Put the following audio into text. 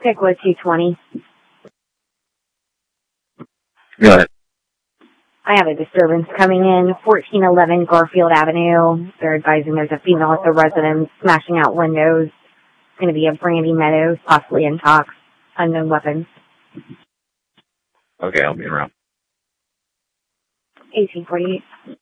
Pickwood 220. Go ahead. I have a disturbance coming in, 1411 Garfield Avenue. They're advising there's a female at the residence smashing out windows. It's going to be a Brandy Meadows, possibly intox, unknown weapons. Okay, I'll be around. 1848.